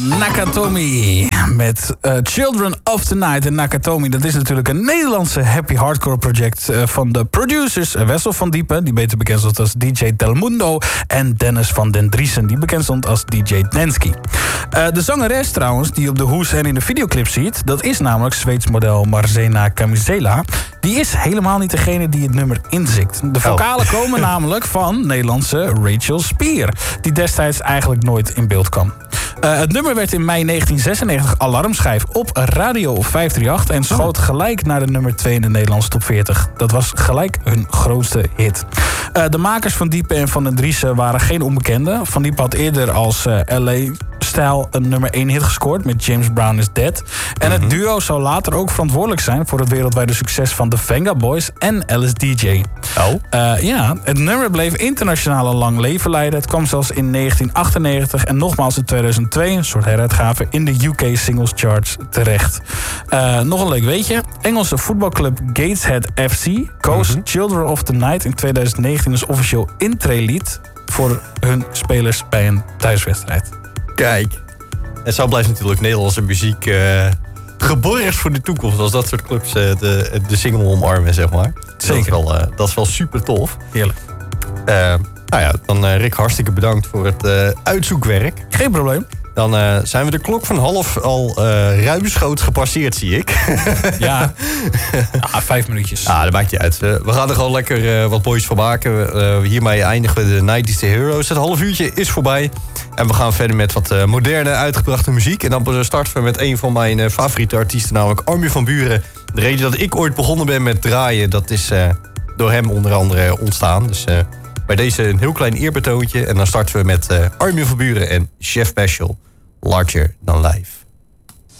Nakatomi met Children of the Night. En Nakatomi, dat is natuurlijk een Nederlandse happy hardcore project van de producers Wessel van Diepen, die beter bekend stond als DJ Del Mundo, en Dennis van den Driessen, die bekend stond als DJ Densky. De zangeres trouwens, die op de hoes en in de videoclip ziet, dat is namelijk Zweeds model Marzena Camisela. Die is helemaal niet degene die het nummer inzingt. De vocalen komen namelijk van Nederlandse Rachel Spier, die destijds eigenlijk nooit in beeld kwam. Het nummer werd in mei 1996 alarmschijf op Radio 538... en schoot gelijk naar de nummer 2 in de Nederlandse top 40. Dat was gelijk hun grootste hit. De makers van Diepen en van den Driessen waren geen onbekenden. Van Diepen had eerder als LA-stijl een nummer 1 hit gescoord met James Brown is Dead. En het duo zou later ook verantwoordelijk zijn voor het wereldwijde succes van de Venga Boys en Alice DJ. Ja, het nummer bleef internationaal een lang leven leiden. Het kwam zelfs in 1998 en nogmaals in 2002, een soort heruitgave, in de UK Singles Charts terecht. Nog een leuk weetje. Engelse voetbalclub Gateshead FC koos Children of the Night in 2019 als officieel intree-lied voor hun spelers bij een thuiswedstrijd. Kijk. En zo blijft natuurlijk Nederlandse muziek geborgd voor de toekomst. Als dat soort clubs de single omarmen, zeg maar. Zeker. Dat is wel super tof. Heerlijk. Nou ja, dan Rick, hartstikke bedankt voor het uitzoekwerk. Geen probleem. Dan zijn we de klok van half al ruimschoots gepasseerd, zie ik. Ja, 5 minuutjes. Ah, dat maakt niet uit. We gaan er gewoon lekker wat moois van maken. Hiermee eindigen we de 90s The Heroes. Het half uurtje is voorbij. En we gaan verder met wat moderne, uitgebrachte muziek. En dan starten we met een van mijn favoriete artiesten, namelijk Armin van Buuren. De reden dat ik ooit begonnen ben met draaien, dat is door hem onder andere ontstaan. Dus bij deze een heel klein eerbetoontje. En dan starten we met Armin van Buuren en Chef Special, Larger Than Life.